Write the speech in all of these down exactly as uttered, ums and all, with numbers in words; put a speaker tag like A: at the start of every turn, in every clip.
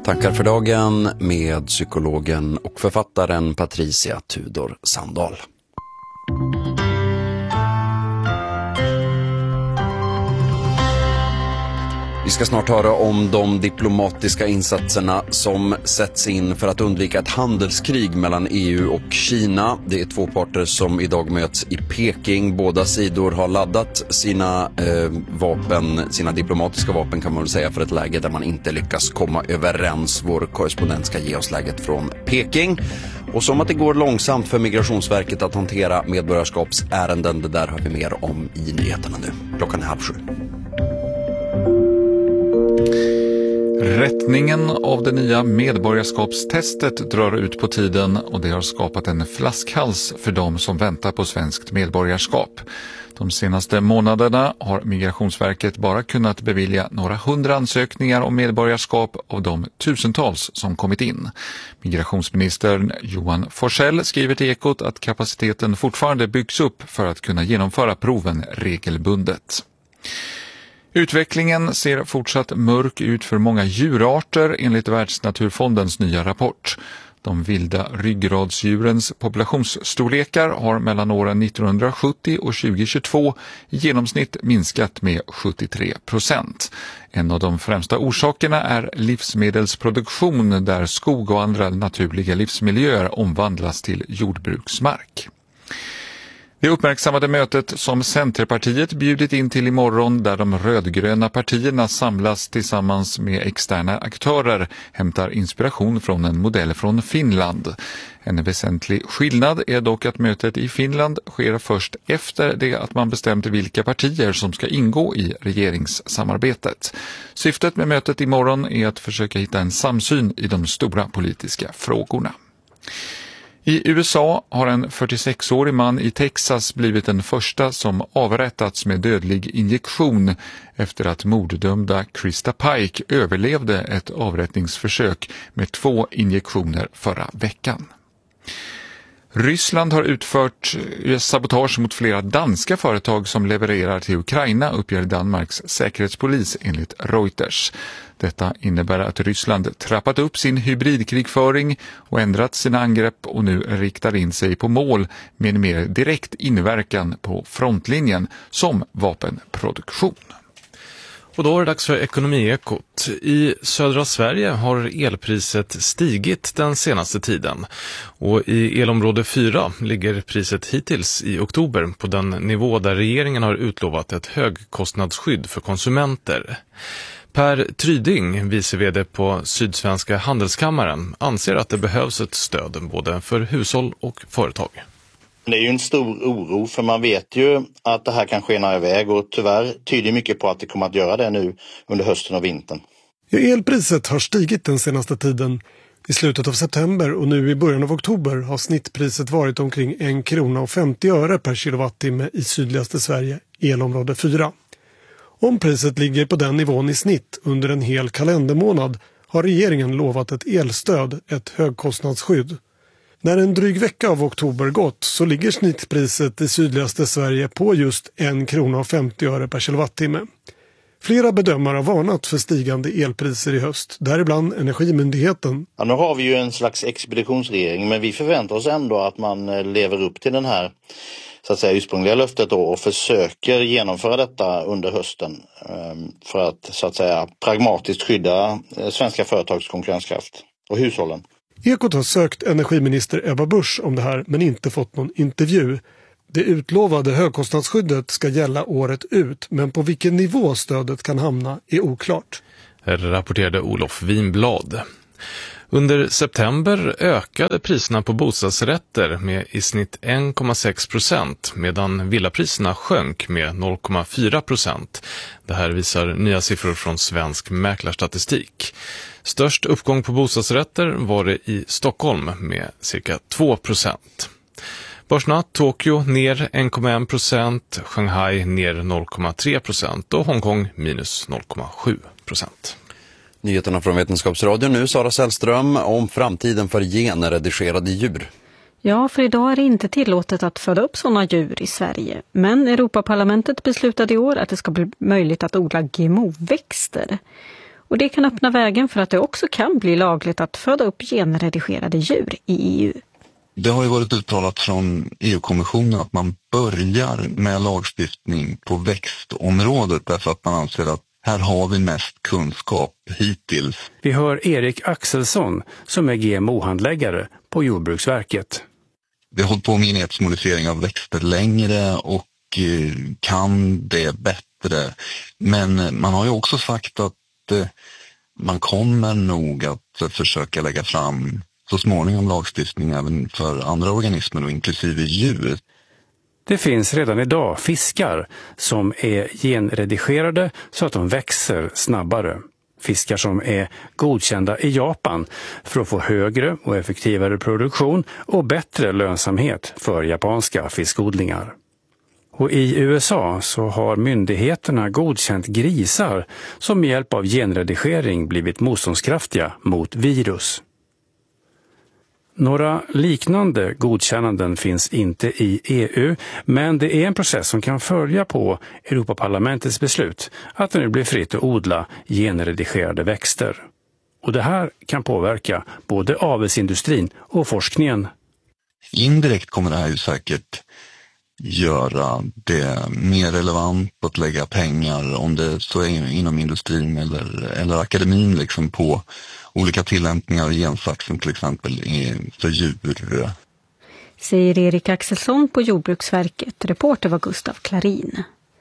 A: Tankar för dagen med psykologen och författaren Patricia Tudor Sandahl. Vi ska snart höra om de diplomatiska insatserna som sätts in för att undvika ett handelskrig mellan E U och Kina. Det är två parter som idag möts i Peking. Båda sidor har laddat sina eh, vapen, sina diplomatiska vapen kan man väl säga, för ett läge där man inte lyckas komma överens. Vår korrespondent ska ge oss läget från Peking. Och som att det går långsamt för Migrationsverket att hantera medborgarskapsärenden, det där har vi mer om i nyheterna nu. Klockan är halv sju.
B: Rättningen av det nya medborgarskapstestet drar ut på tiden och det har skapat en flaskhals för de som väntar på svenskt medborgarskap. De senaste månaderna har Migrationsverket bara kunnat bevilja några hundra ansökningar om medborgarskap av de tusentals som kommit in. Migrationsministern Johan Forssell skriver till Ekot att kapaciteten fortfarande byggs upp för att kunna genomföra proven regelbundet. Utvecklingen ser fortsatt mörk ut för många djurarter enligt Världsnaturfondens nya rapport. De vilda ryggradsdjurens populationsstorlekar har mellan åren nittonhundrasjuttio och tjugohundratjugotvå i genomsnitt minskat med sjuttiotre procent. En av de främsta orsakerna är livsmedelsproduktion där skog och andra naturliga livsmiljöer omvandlas till jordbruksmark. Det uppmärksammade mötet som Centerpartiet bjudit in till imorgon där de rödgröna partierna samlas tillsammans med externa aktörer hämtar inspiration från en modell från Finland. En väsentlig skillnad är dock att mötet i Finland sker först efter det att man bestämt vilka partier som ska ingå i regeringssamarbetet. Syftet med mötet imorgon är att försöka hitta en samsyn i de stora politiska frågorna. I U S A har en fyrtiosexårig man i Texas blivit den första som avrättats med dödlig injektion efter att morddömda Krista Pike överlevde ett avrättningsförsök med två injektioner förra veckan. Ryssland har utfört sabotage mot flera danska företag som levererar till Ukraina, uppger Danmarks säkerhetspolis enligt Reuters. Detta innebär att Ryssland trappat upp sin hybridkrigföring och ändrat sina angrepp och nu riktar in sig på mål med mer direkt inverkan på frontlinjen som vapenproduktion.
C: Och då är det dags för Ekonomiekot. I södra Sverige har elpriset stigit den senaste tiden. Och i elområde fyra ligger priset hittills i oktober på den nivå där regeringen har utlovat ett högkostnadsskydd för konsumenter. Per Tryding, vice vd på Sydsvenska handelskammaren, anser att det behövs ett stöd både för hushåll och företag.
D: Det är ju en stor oro för man vet ju att det här kan skena iväg och tyvärr tyder mycket på att det kommer att göra det nu under hösten och vintern.
E: Ja, elpriset har stigit den senaste tiden. I slutet av september och nu i början av oktober har snittpriset varit omkring en krona och femtio öre per kilowattimme i sydligaste Sverige, elområde fyra. Om priset ligger på den nivån i snitt under en hel kalendermånad har regeringen lovat ett elstöd, ett högkostnadsskydd. När en dryg vecka av oktober gått så ligger snittpriset i sydligaste Sverige på just en krona och femtio öre per kilowattimme. Flera bedömare har varnat för stigande elpriser i höst, däribland Energimyndigheten.
D: Ja, nu har vi ju en slags expeditionsregering men vi förväntar oss ändå att man lever upp till den här så att säga ursprungliga löftet då och försöker genomföra detta under hösten för att så att säga pragmatiskt skydda svenska företags konkurrenskraft och hushållen.
E: Ekot har sökt energiminister Ebba Busch om det här men inte fått någon intervju. Det utlovade högkostnadsskyddet ska gälla året ut men på vilken nivå stödet kan hamna är oklart.
C: Här rapporterade Olof Winblad. Under september ökade priserna på bostadsrätter med i snitt en komma sex procent medan villapriserna sjönk med noll komma fyra procent. Det här visar nya siffror från Svensk mäklarstatistik. Störst uppgång på bostadsrätter var det i Stockholm med cirka två procent. Börserna Tokyo ner en komma en procent, Shanghai ner noll komma tre procent och Hongkong minus noll komma sju procent.
A: Nyheterna från Vetenskapsradion nu, Sara Sällström, om framtiden för genredigerade djur.
F: Ja, för idag är det inte tillåtet att föda upp sådana djur i Sverige. Men Europaparlamentet beslutade i år att det ska bli möjligt att odla G M O-växter. Och det kan öppna vägen för att det också kan bli lagligt att föda upp genredigerade djur i E U.
G: Det har ju varit uttalat från E U-kommissionen att man börjar med lagstiftning på växtområdet därför att man anser att här har vi mest kunskap hittills.
H: Vi hör Erik Axelsson som är G M O-handläggare på Jordbruksverket.
G: Vi har hållit på med genetmodifiering av växter längre och kan det bättre. Men man har ju också sagt att man kommer nog att försöka lägga fram så småningom lagstiftning även för andra organismer och inklusive djur.
H: Det finns redan idag fiskar som är genredigerade så att de växer snabbare. Fiskar som är godkända i Japan för att få högre och effektivare produktion och bättre lönsamhet för japanska fiskodlingar. Och i U S A så har myndigheterna godkänt grisar som med hjälp av genredigering blivit motståndskraftiga mot virus. Några liknande godkännanden finns inte i E U, men det är en process som kan följa på Europaparlamentets beslut att det nu blir fritt att odla genredigerade växter. Och det här kan påverka både avelsindustrin och forskningen.
G: Indirekt kommer det här ju säkert göra det mer relevant att lägga pengar, om det så är inom industrin eller, eller akademin, liksom på olika tillämpningar av gensaxen till exempel för djur.
F: Säger Erik Axelsson på Jordbruksverket. Reporter var Gustav Klarin.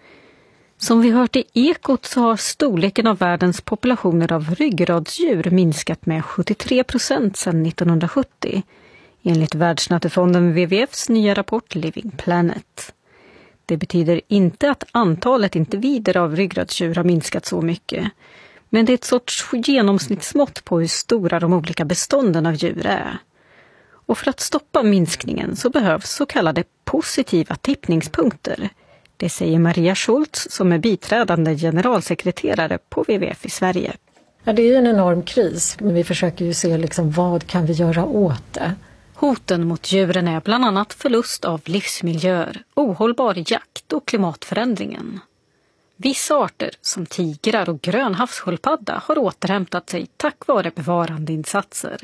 F: Som vi hört i Ekot så har storleken av världens populationer av ryggradsdjur minskat med sjuttiotre procent sedan nittonhundrasjuttio. Enligt Världsnaturfonden W W F:s nya rapport Living Planet. Det betyder inte att antalet individer av ryggradsdjur har minskat så mycket. Men det är ett sorts genomsnittsmått på hur stora de olika bestånden av djur är. Och för att stoppa minskningen så behövs så kallade positiva tippningspunkter. Det säger Maria Schultz som är biträdande generalsekreterare på W W F i Sverige.
I: Ja, det är ju en enorm kris, men vi försöker ju se liksom, vad kan vi göra åt det.
F: Hoten mot djuren är bland annat förlust av livsmiljöer, ohållbar jakt och klimatförändringen. Vissa arter som tigrar och grön havssköldpadda har återhämtat sig tack vare bevarandeinsatser.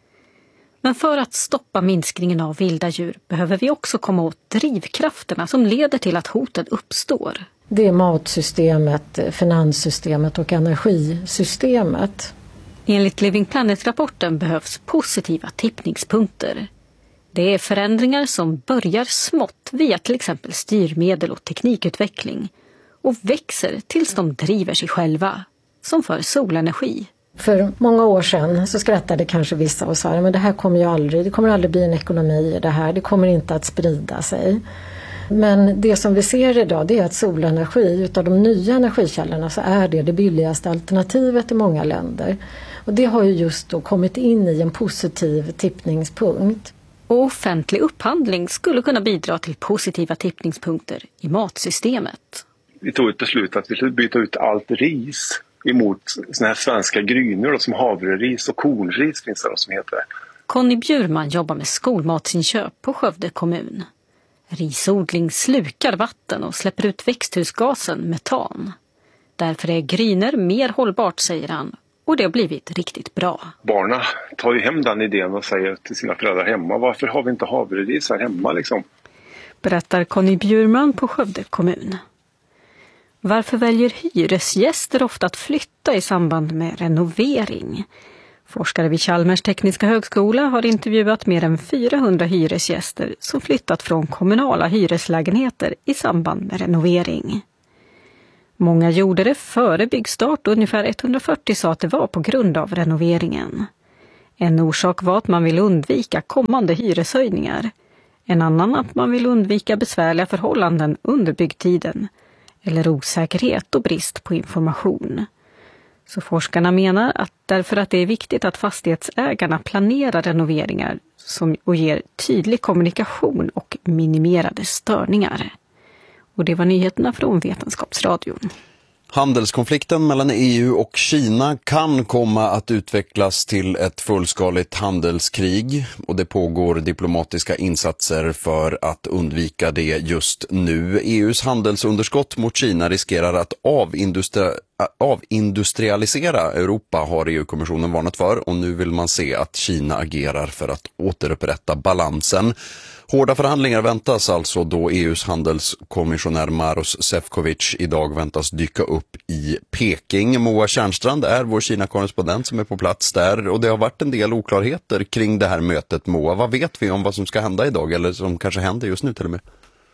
F: Men för att stoppa minskningen av vilda djur behöver vi också komma åt drivkrafterna som leder till att hoten uppstår.
I: Det är matsystemet, finanssystemet och energisystemet.
F: Enligt Living Planet-rapporten behövs positiva tippningspunkter. Det är förändringar som börjar smått via till exempel styrmedel och teknikutveckling och växer tills de driver sig själva, som för solenergi.
I: För många år sedan så skrattade kanske vissa och sa att det här kommer ju aldrig, det kommer aldrig bli en ekonomi i det här, det kommer inte att sprida sig. Men det som vi ser idag det är att solenergi, utav de nya energikällorna så är det det billigaste alternativet i många länder. Och det har ju just då kommit in i en positiv tippningspunkt.
F: Och offentlig upphandling skulle kunna bidra till positiva tippningspunkter i matsystemet.
J: Vi tog ett beslut att vi skulle byta ut allt ris emot såna här svenska grynor då, som havreris och kornris finns det då, som heter.
F: Conny Bjurman jobbar med skolmatsinköp på Skövde kommun. Risodling slukar vatten och släpper ut växthusgasen metan. Därför är grynor mer hållbart, säger han. Och det har blivit riktigt bra.
J: Barnen tar ju hem den idén och säger till sina föräldrar hemma, varför har vi inte havreris här hemma liksom?
F: Berättar Conny Bjurman på Skövde kommun. Varför väljer hyresgäster ofta att flytta i samband med renovering? Forskare vid Chalmers tekniska högskola har intervjuat mer än fyrahundra hyresgäster som flyttat från kommunala hyreslägenheter i samband med renovering. Många gjorde det före byggstart och ungefär etthundrafyrtio sa att det var på grund av renoveringen. En orsak var att man vill undvika kommande hyreshöjningar. En annan att man vill undvika besvärliga förhållanden under byggtiden eller osäkerhet och brist på information. Så forskarna menar att därför att det är viktigt att fastighetsägarna planerar renoveringar som och ger tydlig kommunikation och minimerade störningar. Och det var nyheterna från Vetenskapsradion.
A: Handelskonflikten mellan E U och Kina kan komma att utvecklas till ett fullskaligt handelskrig och det pågår diplomatiska insatser för att undvika det just nu. E U:s handelsunderskott mot Kina riskerar att avindustri- avindustrialisera Europa har E U-kommissionen varnat för, och nu vill man se att Kina agerar för att återupprätta balansen. Hårda förhandlingar väntas alltså då E U:s handelskommissionär Maros Sefcovic idag väntas dyka upp i Peking. Moa Tjärnstrand är vår Kina-korrespondent som är på plats där, och det har varit en del oklarheter kring det här mötet. Moa, vad vet vi om vad som ska hända idag, eller som kanske händer just nu till och med?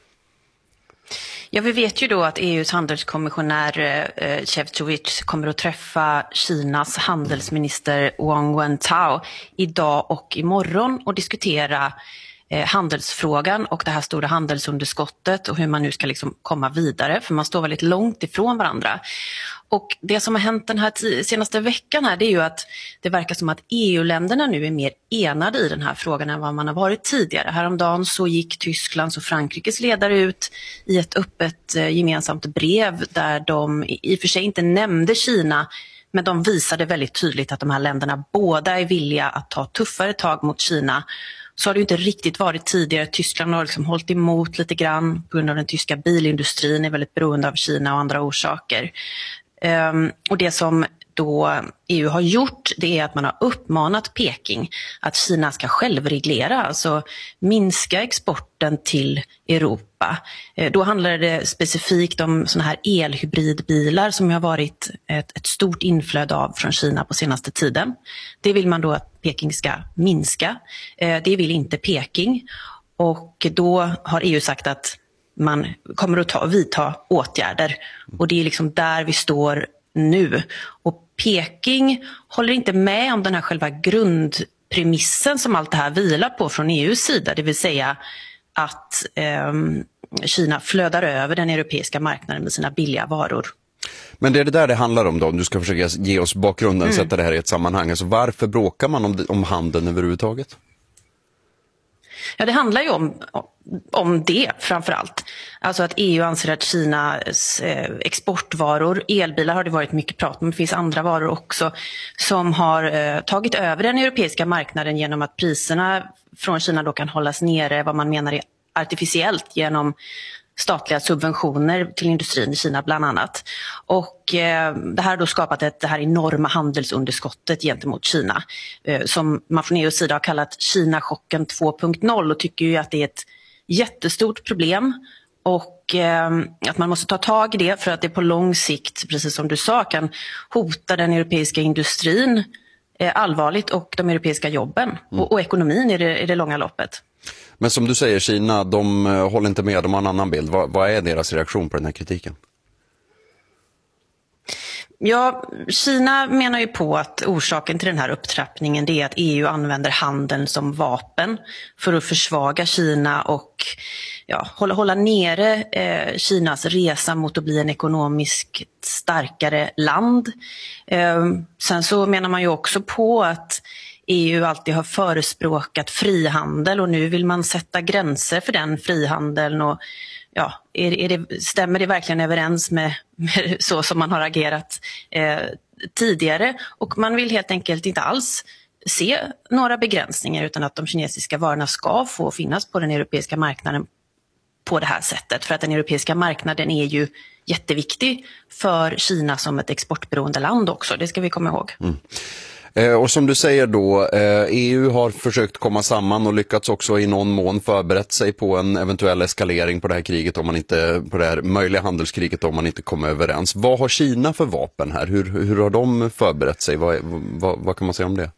K: Ja, vi vet ju då att E U:s handelskommissionär eh, Sefcovic kommer att träffa Kinas handelsminister Wang Wentao idag och imorgon och diskutera eh, handelsfrågan och det här stora handelsunderskottet och hur man nu ska liksom komma vidare, för man står väldigt långt ifrån varandra. Och det som har hänt den här t- senaste veckan här, det är ju att det verkar som att E U-länderna nu är mer enade i den här frågan än vad man har varit tidigare. Häromdagen så gick Tysklands och Frankrikes ledare ut i ett öppet eh, gemensamt brev där de i, i och för sig inte nämnde Kina, men de visade väldigt tydligt att de här länderna båda är villiga att ta tuffare tag mot Kina. Så har det ju inte riktigt varit tidigare. Tyskland har liksom hållit emot lite grann på grund av den tyska bilindustrin är väldigt beroende av Kina och andra orsaker. Um, och det som då E U har gjort, det är att man har uppmanat Peking att Kina ska självreglera, alltså minska exporten till Europa. Uh, då handlar det specifikt om såna här elhybridbilar som har varit ett, ett stort inflöde av från Kina på senaste tiden. Det vill man då att Peking ska minska. Uh, det vill inte Peking, och då har E U sagt att man kommer att ta, vidta åtgärder, och det är liksom där vi står nu. Och Peking håller inte med om den här själva grundpremissen som allt det här vilar på från E U:s sida, det vill säga att eh, Kina flödar över den europeiska marknaden med sina billiga varor.
A: Men det är det där det handlar om då, om du ska försöka ge oss bakgrunden, mm. sätta det här i ett sammanhang. Alltså varför bråkar man om, om handeln överhuvudtaget?
K: Ja, det handlar ju om, om det framför allt. Alltså att E U anser att Kinas eh, exportvaror, elbilar har det varit mycket prat om, men det finns andra varor också som har eh, tagit över den europeiska marknaden genom att priserna från Kina då kan hållas nere, vad man menar är artificiellt, genom statliga subventioner till industrin i Kina bland annat. Och eh, det här har då skapat ett, det här enorma handelsunderskottet gentemot Kina eh, som man från E U:s sida har kallat Kina-chocken två punkt noll, och tycker ju att det är ett jättestort problem och eh, att man måste ta tag i det för att det på lång sikt, precis som du sa, kan hota den europeiska industrin eh, allvarligt och de europeiska jobben mm. och, och ekonomin i det, i det långa loppet.
A: Men som du säger, Kina, de håller inte med, de har en annan bild. Vad, vad är deras reaktion på den här kritiken?
K: Ja, Kina menar ju på att orsaken till den här upptrappningen det är att E U använder handeln som vapen för att försvaga Kina och ja, hålla, hålla nere eh, Kinas resa mot att bli en ekonomiskt starkare land. Eh, sen så menar man ju också på att E U alltid har förespråkat frihandel och nu vill man sätta gränser för den frihandeln. Och ja, är, är det, stämmer det verkligen överens med, med så som man har agerat eh, tidigare? Och man vill helt enkelt inte alls se några begränsningar, utan att de kinesiska varorna ska få finnas på den europeiska marknaden på det här sättet. För att den europeiska marknaden är ju jätteviktig för Kina som ett exportberoende land också, det ska vi komma ihåg. Mm.
A: Och som du säger då, E U har försökt komma samman och lyckats också i någon mån förberett sig på en eventuell eskalering på det här kriget, om man inte, på det här möjliga handelskriget, om man inte kommer överens. Vad har Kina för vapen här? Hur, hur har de förberett sig? Vad, vad, vad kan man säga om det?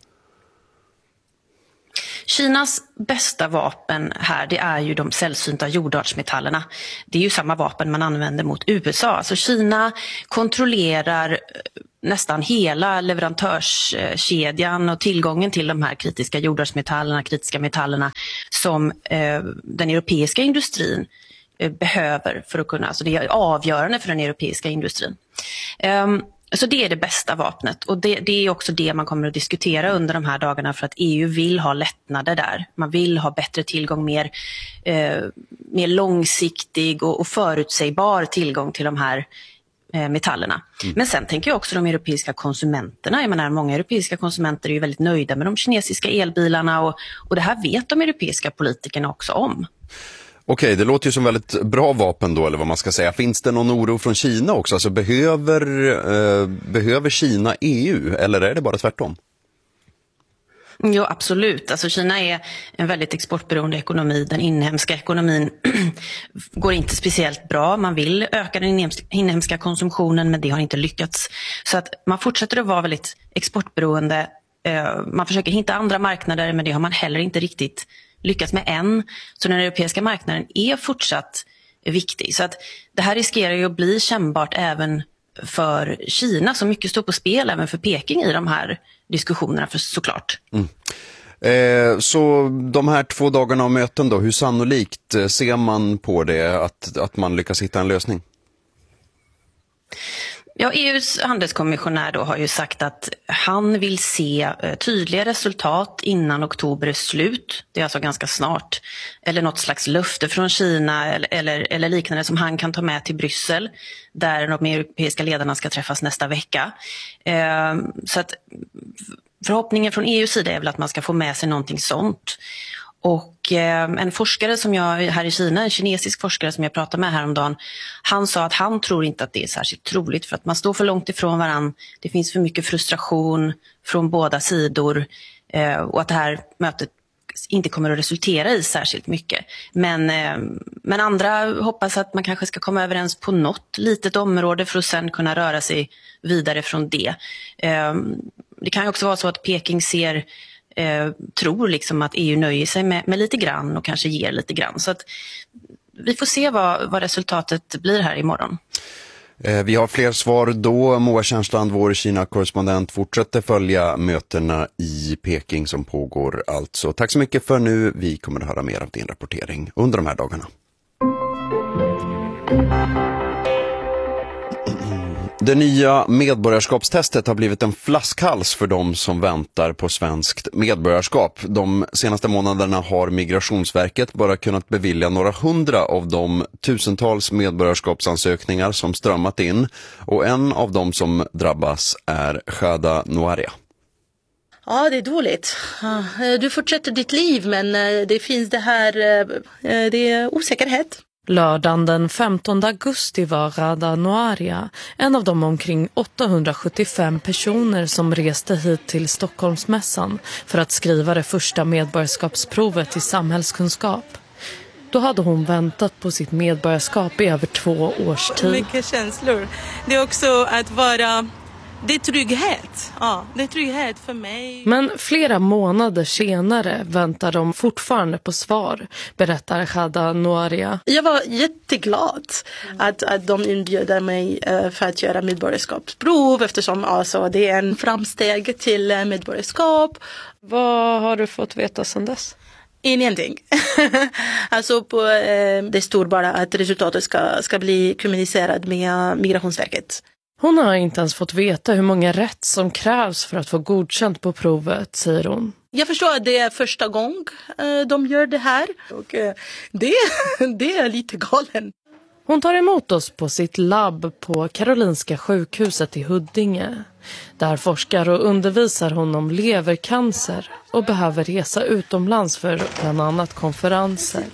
K: Kinas bästa vapen här, det är ju de sällsynta jordartsmetallerna. Det är ju samma vapen man använder mot U S A. Alltså Kina kontrollerar nästan hela leverantörskedjan och tillgången till de här kritiska jordartsmetallerna, kritiska metallerna som eh, den europeiska industrin eh, behöver för att kunna, alltså det är avgörande för den europeiska industrin. Um, Så det är det bästa vapnet, och det, det är också det man kommer att diskutera under de här dagarna, för att E U vill ha lättnader där. Man vill ha bättre tillgång, mer, eh, mer långsiktig och, och förutsägbar tillgång till de här eh, metallerna. Mm. Men sen tänker jag också de europeiska konsumenterna. Jag menar, många europeiska konsumenter är ju väldigt nöjda med de kinesiska elbilarna, och, och det här vet de europeiska politikerna också om.
A: Okej, det låter ju som väldigt bra vapen då, eller vad man ska säga. Finns det någon oro från Kina också? Alltså behöver, eh, behöver Kina E U, eller är det bara tvärtom?
K: Jo, absolut. Alltså Kina är en väldigt exportberoende ekonomi. Den inhemska ekonomin går inte speciellt bra. Man vill öka den inhemska konsumtionen, men det har inte lyckats. Så att man fortsätter att vara väldigt exportberoende. Man försöker hitta andra marknader, men det har man heller inte riktigt lyckats med än. Så den europeiska marknaden är fortsatt viktig. Så att det här riskerar ju att bli kännbart även för Kina. Så mycket står på spel även för Peking i de här diskussionerna, för såklart.
A: Mm. Eh, så de här två dagarna av möten då, hur sannolikt ser man på det att, att man lyckas hitta en lösning?
K: Ja, E U:s handelskommissionär då har ju sagt att han vill se tydliga resultat innan oktober är slut. Det är alltså ganska snart. Eller något slags löfte från Kina eller, eller, eller liknande som han kan ta med till Bryssel, där de europeiska ledarna ska träffas nästa vecka. Eh, så att förhoppningen från E U:s sida är väl att man ska få med sig någonting sånt. Och eh, en forskare som jag här i Kina, en kinesisk forskare som jag pratade med häromdagen, han sa att han tror inte att det är särskilt troligt för att man står för långt ifrån varann. Det finns för mycket frustration från båda sidor eh, och att det här mötet inte kommer att resultera i särskilt mycket. Men, eh, men andra hoppas att man kanske ska komma överens på något litet område för att sen kunna röra sig vidare från det. Eh, det kan ju också vara så att Peking ser Eh, tror liksom att E U nöjer sig med, med lite grann och kanske ger lite grann. Så att vi får se vad, vad resultatet blir här imorgon.
A: Eh, vi har fler svar då. Moa Tjärnstrand, vår Kina-korrespondent, fortsätter följa mötena i Peking som pågår alltså. Tack så mycket för nu. Vi kommer att höra mer av din rapportering under de här dagarna. Det nya medborgarskapstestet har blivit en flaskhals för de som väntar på svenskt medborgarskap. De senaste månaderna har Migrationsverket bara kunnat bevilja några hundra av de tusentals medborgarskapsansökningar som strömmat in. Och en av dem som drabbas är Shada Noaria.
L: Ja, det är dåligt. Du fortsätter ditt liv, men det finns det här, det är osäkerhet.
M: Lördagen den femtonde augusti var Shada Noaria en av de omkring åttahundrasjuttiofem personer som reste hit till Stockholmsmässan för att skriva det första medborgarskapsprovet i samhällskunskap. Då hade hon väntat på sitt medborgarskap i över två års tid.
L: Mycket känslor. Det är också att vara... Det är trygghet. Ja, det är trygghet för mig.
M: Men flera månader senare väntar de fortfarande på svar, berättar Shada Noaria.
L: Jag var jätteglad att, att de inbjöd mig för att göra medborgarskapsprov eftersom alltså, det är en framsteg till medborgarskap.
M: Vad har du fått veta sedan dess?
L: Ingenting. Alltså på, eh, det står bara att resultatet ska, ska bli kommunicerat med Migrationsverket.
M: Hon har inte ens fått veta hur många rätt som krävs för att få godkänt på provet, säger hon.
L: Jag förstår att det är första gången de gör det här. Och det, det är lite galen.
M: Hon tar emot oss på sitt labb på Karolinska sjukhuset i Huddinge. Där forskar och undervisar hon om levercancer och behöver resa utomlands för bland annat konferenser.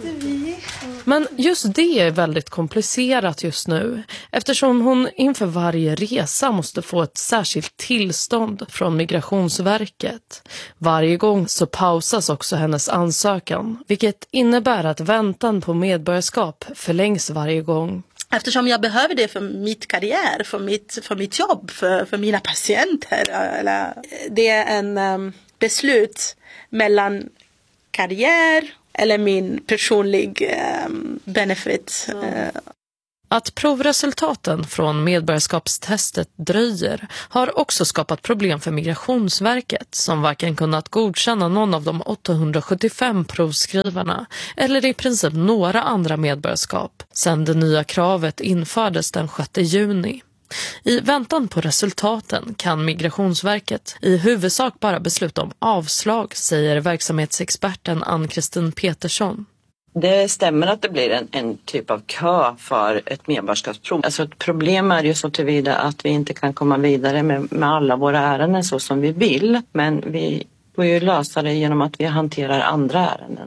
M: Men just det är väldigt komplicerat just nu eftersom hon inför varje resa måste få ett särskilt tillstånd från Migrationsverket. Varje gång så pausas också hennes ansökan, vilket innebär att väntan på medborgarskap förlängs varje gång.
L: Eftersom jag behöver det för mitt karriär, för mitt, för mitt jobb, för, för mina patienter. Eller, det är en um, beslut mellan karriär eller min personlig um, benefit.
M: Mm. Att provresultaten från medborgarskapstestet dröjer har också skapat problem för Migrationsverket som varken kunnat godkänna någon av de åttahundrasjuttiofem provskrivarna eller i princip några andra medborgarskap sedan det nya kravet infördes den sjätte juni. I väntan på resultaten kan Migrationsverket i huvudsak bara besluta om avslag, säger verksamhetsexperten Ann-Kristin Petersson.
N: Det stämmer att det blir en, en typ av kö för ett medborgarskapsprov. Alltså ett problem är ju så tillvida att vi inte kan komma vidare med, med alla våra ärenden så som vi vill. Men vi får ju lösa det genom att vi hanterar andra ärenden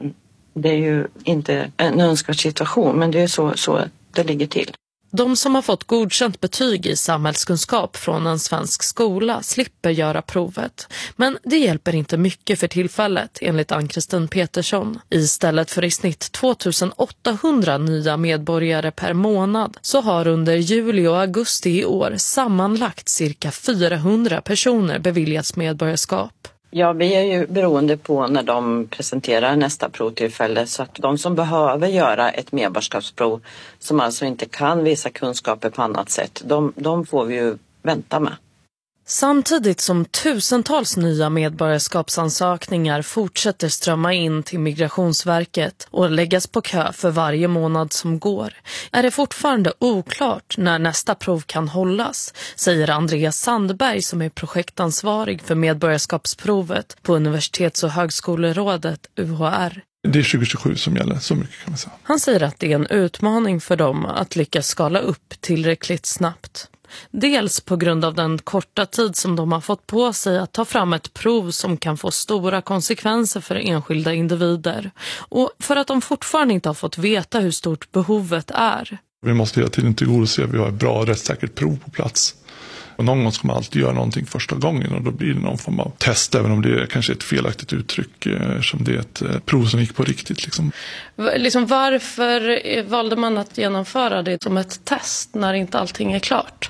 N: Det är ju inte en önskvärd situation, men det är så, så det ligger till.
M: De som har fått godkänt betyg i samhällskunskap från en svensk skola slipper göra provet. Men det hjälper inte mycket för tillfället, enligt Ann-Kristin Petersson. Istället för i snitt tvåtusenåttahundra nya medborgare per månad så har under juli och augusti i år sammanlagt cirka fyrahundra personer beviljats medborgarskap.
N: Ja, vi är ju beroende på när de presenterar nästa provtillfälle, så att de som behöver göra ett medborgarskapsprov som alltså inte kan visa kunskaper på annat sätt, de, de får vi ju vänta med.
M: Samtidigt som tusentals nya medborgarskapsansökningar fortsätter strömma in till Migrationsverket och läggas på kö för varje månad som går, är det fortfarande oklart när nästa prov kan hållas, säger Andreas Sandberg som är projektansvarig för medborgarskapsprovet på Universitets- och högskolerådet U H R.
O: Det är tjugo tjugosju som gäller, så mycket kan man säga.
M: Han säger att det är en utmaning för dem att lyckas skala upp tillräckligt snabbt. Dels på grund av den korta tid som de har fått på sig att ta fram ett prov som kan få stora konsekvenser för enskilda individer. Och för att de fortfarande inte har fått veta hur stort behovet är.
O: Vi måste hela tiden tillgodose att vi har ett bra och rättssäkert prov på plats. Och någon gång ska man alltid göra någonting första gången och då blir det någon form av test, även om det är kanske ett felaktigt uttryck som det är ett prov som gick på riktigt. Liksom.
M: Liksom varför valde man att genomföra det som ett test när inte allting är klart?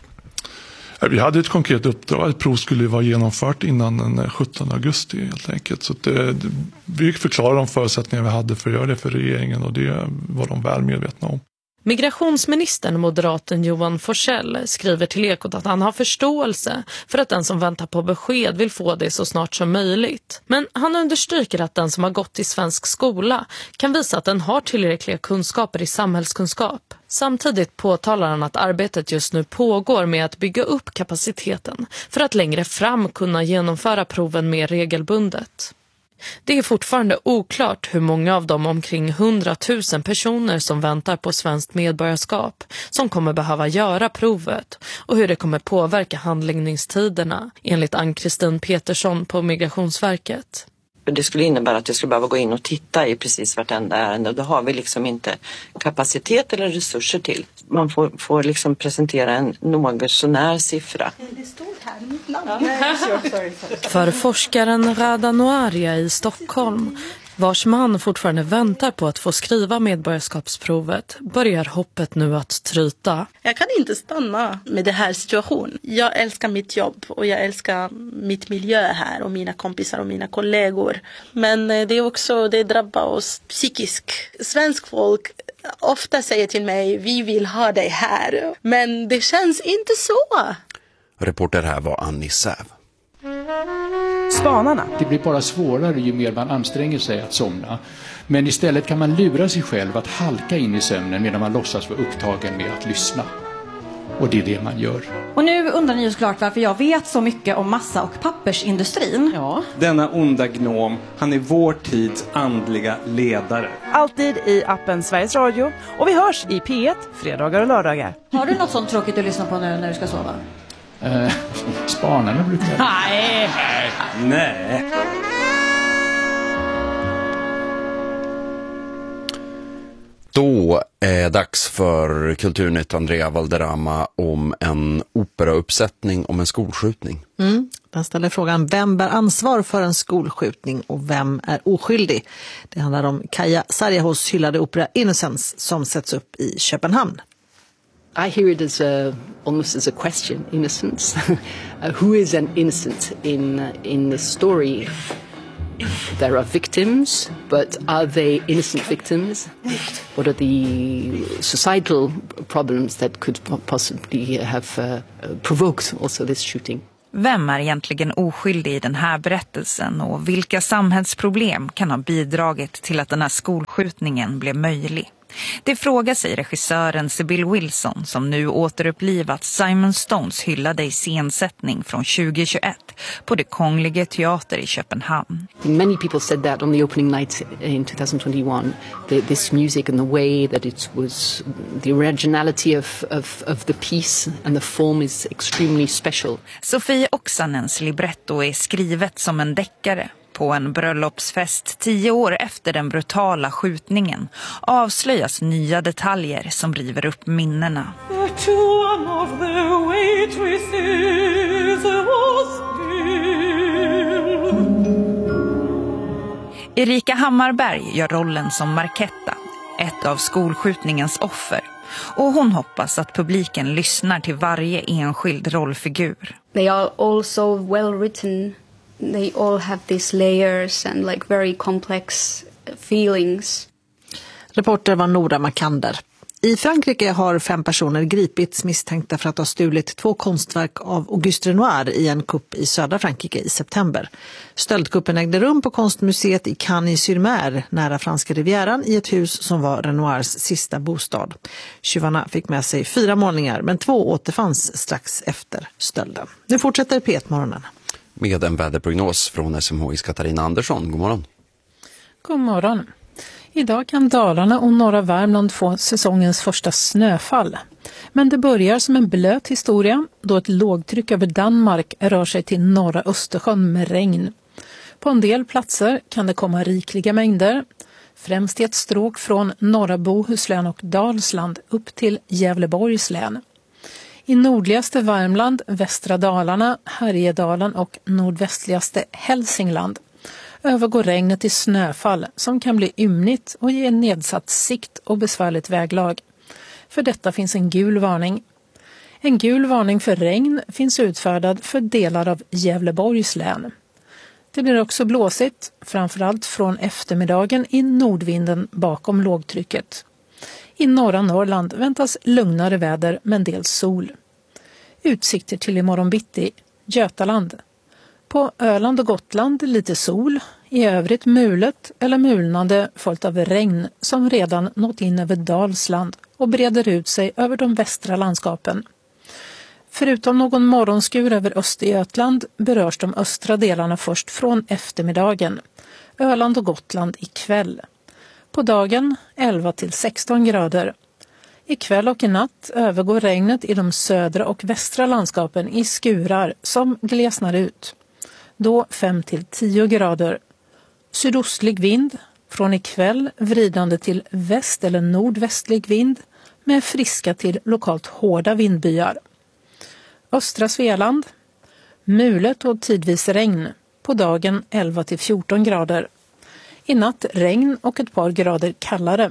O: Vi hade ett konkret uppdrag att prov skulle vara genomfört innan den sjuttonde augusti helt enkelt. Så det, vi förklarade de förutsättningar vi hade för att göra det för regeringen och det var de väl medvetna om.
M: Migrationsministern, moderaten Johan Forsell, skriver till Ekot att han har förståelse för att den som väntar på besked vill få det så snart som möjligt. Men han understryker att den som har gått i svensk skola kan visa att den har tillräckliga kunskaper i samhällskunskap. Samtidigt påtalar han att arbetet just nu pågår med att bygga upp kapaciteten för att längre fram kunna genomföra proven mer regelbundet. Det är fortfarande oklart hur många av de omkring hundratusen personer som väntar på svenskt medborgarskap som kommer behöva göra provet och hur det kommer påverka handläggningstiderna, enligt Ann-Kristin Petersson på Migrationsverket.
N: Det skulle innebära att jag skulle behöva gå in och titta i precis vartenda ärende och då har vi liksom inte kapacitet eller resurser till. Man får, får liksom presentera en något sånär siffra.
L: Det stod här, mitt namn. Ja. Sorry, sorry, sorry.
M: För forskaren Rada Noaria i Stockholm, vars man fortfarande väntar på att få skriva medborgarskapsprovet, börjar hoppet nu att tryta.
L: Jag kan inte stanna med det här situationen. Jag älskar mitt jobb och jag älskar mitt miljö här och mina kompisar och mina kollegor. Men det är också, det drabbar oss psykiskt. Svensk folk ofta säger till mig, vi vill ha dig här. Men det känns inte så.
A: Reporter här var Annie Säv.
P: Spanarna. Det blir bara svårare ju mer man anstränger sig att somna. Men istället kan man lura sig själv att halka in i sömnen medan man låtsas vara upptagen med att lyssna. Och det är det man gör.
Q: Och nu undrar ni ju såklart varför jag vet så mycket om massa- och pappersindustrin. Ja.
R: Denna onda gnom, han är vår tids andliga ledare.
S: Alltid i appen Sveriges Radio. Och vi hörs i P ett fredagar och lördagar.
Q: Har du något sånt tråkigt att lyssna på nu när du ska sova?
P: Uh, spanarna brukar jag.
Q: Nej.
R: Nej.
A: Då är dags för Kulturnytt Andrea Valderrama om en operauppsättning om en skolskjutning.
T: Mm. Den ställer frågan, vem bär ansvar för en skolskjutning och vem är oskyldig? Det handlar om Kaja Sarjahos hyllade opera Innocence som sätts upp i Köpenhamn.
U: I hear it as a, almost as a question, innocence. uh, who is an innocent in uh, in this story? There are victims, but are they innocent victims? What are the societal problems that could possibly have uh, provoked also this shooting?
V: Vem är egentligen oskyldig i den här berättelsen och vilka samhällsproblem kan ha bidragit till att den här skolskjutningen blev möjlig? Det frågar sig regissören Sybil Wilson som nu återupplivat Simon Stones hyllade iscensättning från tjugohundratjugoett på det Kungliga Teater i Köpenhamn.
U: Many people said that on the opening night in twenty twenty-one. The, this music and the way that it was, the originality of, of, of the piece and the form is extremely special.
V: Sofie Oksanens libretto är skrivet som en deckare. på en bröllopsfest tio år efter den brutala skjutningen avslöjas nya detaljer som river upp minnena. Erika Hammarberg gör rollen som Marketta, ett av skolskjutningens offer. Och hon hoppas att publiken lyssnar till varje enskild rollfigur.
B: They are also well written. They all have these layers and like very complex feelings.
T: Reporter var Nora Makander. I Frankrike har fem personer gripits misstänkta för att ha stulit två konstverk av Auguste Renoir i en kupp i södra Frankrike i september. Stöldkuppen ägde rum på konstmuseet i Cagnes-sur-Mer nära franska rivieran i ett hus som var Renoirs sista bostad. Tjuvarna fick med sig fyra målningar men två återfanns strax efter stölden. Nu fortsätter P ett-morgonen.
A: Med en väderprognos från S M H I:s Katarina Andersson. God morgon.
D: God morgon. Idag kan Dalarna och norra Värmland få säsongens första snöfall. Men det börjar som en blöt historia då ett lågtryck över Danmark rör sig till norra Östersjön med regn. På en del platser kan det komma rikliga mängder, främst i ett stråk från norra Bohuslän och Dalsland upp till Gävleborgs län. I nordligaste Värmland, västra Dalarna, Härjedalen och nordvästligaste Hälsingland övergår regnet i snöfall som kan bli ymnigt och ge nedsatt sikt och besvärligt väglag. För detta finns en gul varning. En gul varning för regn finns utfärdad för delar av Gävleborgs län. Det blir också blåsigt, framförallt från eftermiddagen i nordvinden bakom lågtrycket. I norra Norrland väntas lugnare väder med en del sol. Utsikter till imorgon bitti, Götaland. På Öland och Gotland lite sol, i övrigt mulet eller mulnande följt av regn som redan nått in över Dalsland och breder ut sig över de västra landskapen. Förutom någon morgonskur över Östergötland berörs de östra delarna först från eftermiddagen. Öland och Gotland ikväll. På dagen elva till sexton grader. Ikväll och i natt övergår regnet i de södra och västra landskapen i skurar som glesnar ut. Då fem till tio grader. Sydostlig vind, från ikväll vridande till väst- eller nordvästlig vind med friska till lokalt hårda vindbyar. Östra Svealand, mulet och tidvis regn, på dagen elva till fjorton grader. I natt regn och ett par grader kallare.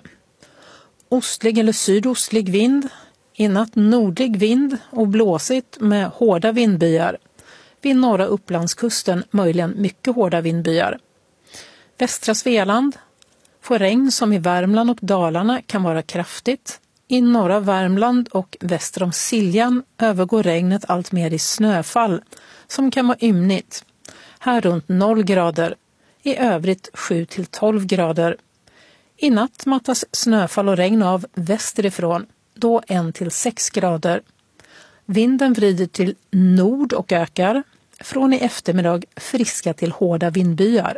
D: Ostlig eller sydostlig vind, i natt nordlig vind och blåsigt med hårda vindbyar. Vid norra Upplandskusten möjligen mycket hårda vindbyar. Västra Svealand får regn som i Värmland och Dalarna kan vara kraftigt. I norra Värmland och väster om Siljan övergår regnet allt mer i snöfall som kan vara ymnigt. Här runt noll grader, i övrigt sju till tolv grader. I natt mattas snöfall och regn av västerifrån, då en till sex grader. Vinden vrider till nord och ökar, från i eftermiddag friska till hårda vindbyar.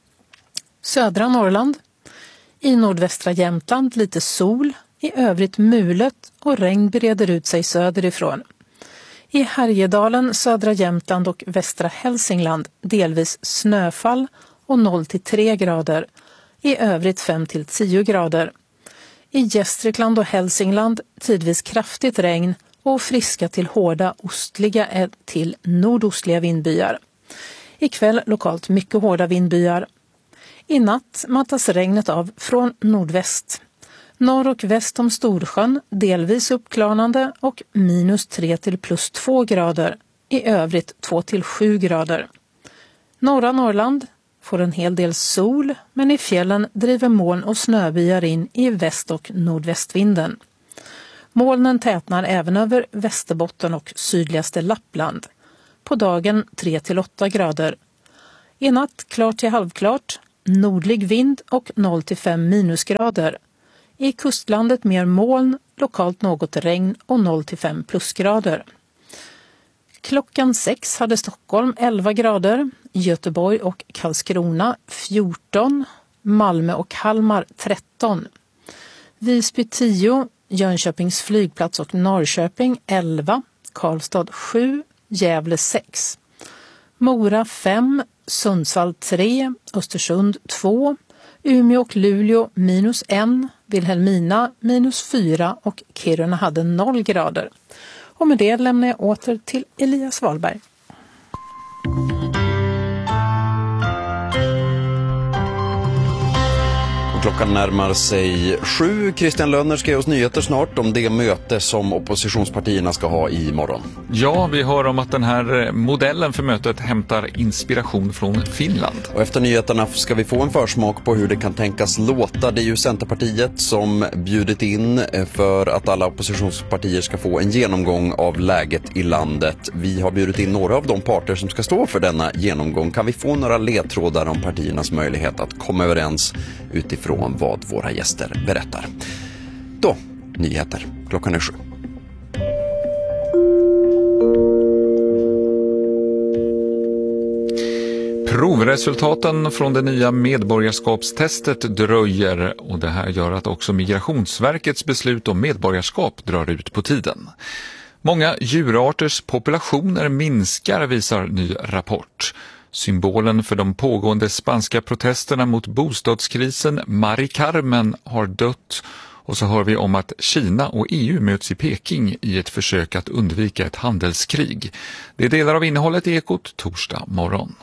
D: Södra Norrland, i nordvästra Jämtland lite sol, i övrigt mulet och regn breder ut sig söderifrån. I Härjedalen, södra Jämtland och västra Hälsingland delvis snöfall och noll till tre grader, i övrigt fem till tio grader. I Gästrikland och Hälsingland tidvis kraftigt regn och friska till hårda ostliga till nordostliga vindbyar. Ikväll lokalt mycket hårda vindbyar. I natt mattas regnet av från nordväst. Norr och väst om Storsjön delvis uppklarnande och minus tre till plus två grader. I övrigt två till sju grader. Norra Norrland får en hel del sol, men i fjällen driver moln och snöbyar in i väst- och nordvästvinden. Molnen tätnar även över Västerbotten och sydligaste Lappland. På dagen tre till åtta grader. I natt klart till halvklart, nordlig vind och noll till fem minusgrader. I kustlandet mer moln, lokalt något regn och noll till fem plusgrader. Klockan sex hade Stockholm elva grader, Göteborg och Karlskrona fjorton, Malmö och Kalmar tretton. Visby tio, Jönköpings flygplats och Norrköping elva, Karlstad sju, Gävle sex. Mora fem, Sundsvall tre, Östersund två, Umeå och Luleå minus en, Vilhelmina minus fyra och Kiruna hade noll grader. Och med det lämnar jag åter till Elias Wahlberg.
A: Klockan närmar sig sju. Christian Lönner ska ge oss nyheter snart om det möte som oppositionspartierna ska ha i morgon.
C: Ja, vi hör om att den här modellen för mötet hämtar inspiration från Finland.
A: Och efter nyheterna ska vi få en försmak på hur det kan tänkas låta. Det är ju Centerpartiet som bjudit in för att alla oppositionspartier ska få en genomgång av läget i landet. Vi har bjudit in några av de parter som ska stå för denna genomgång. Kan vi få några ledtrådar om partiernas möjlighet att komma överens utifrån vad våra gäster berättar. Då, nyheter. Klockan är sju.
C: Provresultaten från det nya medborgarskapstestet dröjer och det här gör att också Migrationsverkets beslut om medborgarskap drar ut på tiden. Många djurarters populationer minskar, visar ny rapport. Symbolen för de pågående spanska protesterna mot bostadskrisen, Mari Carmen, har dött. Och så hör vi om att Kina och E U möts i Peking i ett försök att undvika ett handelskrig. Det är delar av innehållet i Ekot torsdag morgon.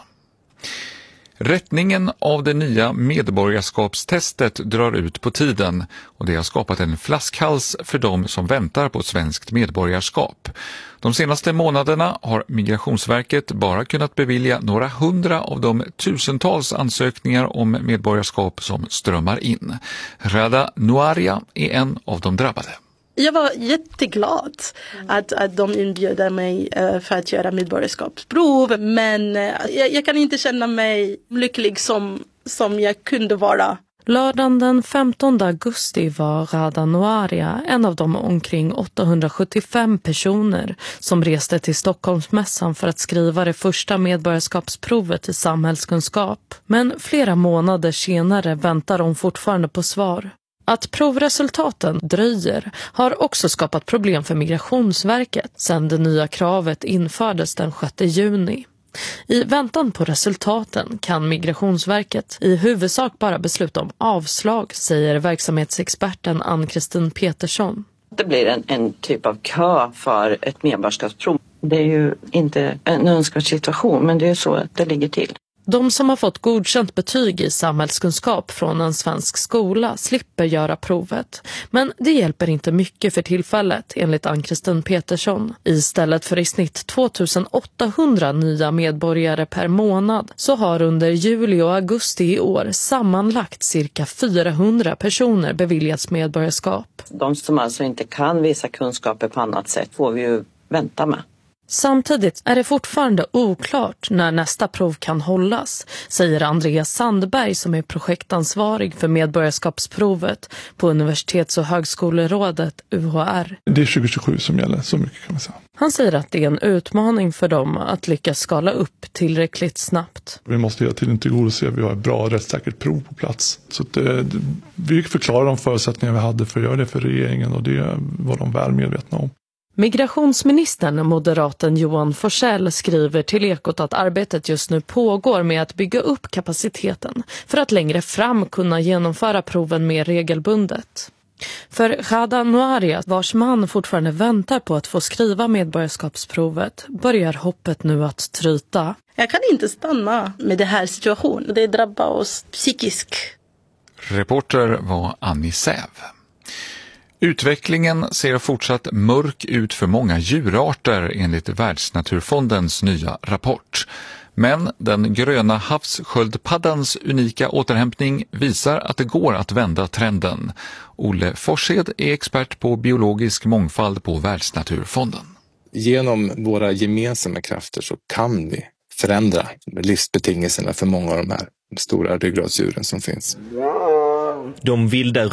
C: Rättningen av det nya medborgarskapstestet drar ut på tiden och det har skapat en flaskhals för de som väntar på svenskt medborgarskap. De senaste månaderna har Migrationsverket bara kunnat bevilja några hundra av de tusentals ansökningar om medborgarskap som strömmar in. Rada Nuaria är en av de drabbade.
L: Jag var jätteglad att, att de inbjöd mig uh, för att göra medborgarskapsprov. Men uh, jag, jag kan inte känna mig lycklig som, som jag kunde vara.
M: Lördagen den femtonde augusti var Rada Nuaria en av de omkring åttahundrasjuttiofem personer som reste till Stockholmsmässan för att skriva det första medborgarskapsprovet i samhällskunskap. Men flera månader senare väntar de fortfarande på svar. Att provresultaten dröjer har också skapat problem för Migrationsverket sedan det nya kravet infördes den sjätte juni. I väntan på resultaten kan Migrationsverket i huvudsak bara besluta om avslag, säger verksamhetsexperten Ann-Kristin Petersson.
N: Det blir en, en typ av kö för ett medborgarskapsprov. Det är ju inte en önskvärd situation, men det är så att det ligger till.
M: De som har fått godkänt betyg i samhällskunskap från en svensk skola slipper göra provet. Men det hjälper inte mycket för tillfället, enligt Ann-Kristin Petersson. Istället för i snitt tvåtusenåttahundra nya medborgare per månad så har under juli och augusti i år sammanlagt cirka fyrahundra personer beviljats medborgarskap.
N: De som alltså inte kan visa kunskaper på annat sätt får vi ju vänta med.
M: Samtidigt är det fortfarande oklart när nästa prov kan hållas, säger Andreas Sandberg som är projektansvarig för medborgarskapsprovet på Universitets- och högskolerådet U H R.
O: Det är tjugo tjugosju som gäller, så mycket kan man säga.
M: Han säger att det är en utmaning för dem att lyckas skala upp tillräckligt snabbt.
O: Vi måste hela tiden tillgodose att vi har ett bra rättssäkert prov på plats. Så att det, vi förklarar de förutsättningar vi hade för att göra det för regeringen och det var de väl medvetna om.
M: Migrationsministern, moderaten Johan Forsell, skriver till Ekot att arbetet just nu pågår med att bygga upp kapaciteten för att längre fram kunna genomföra proven mer regelbundet. För Rada Nuaria, vars man fortfarande väntar på att få skriva medborgarskapsprovet, börjar hoppet nu att tryta.
L: Jag kan inte stanna med det här situationen. Det drabbar oss psykiskt.
C: Reporter var Annie Säv. Utvecklingen ser fortsatt mörk ut för många djurarter enligt Världsnaturfondens nya rapport. Men den gröna havssköldpaddans unika återhämtning visar att det går att vända trenden. Olle Forshed är expert på biologisk mångfald på Världsnaturfonden.
E: Genom våra gemensamma krafter så kan vi förändra livsbetingelserna för många av de här stora ryggradsdjuren som finns.
W: De vilda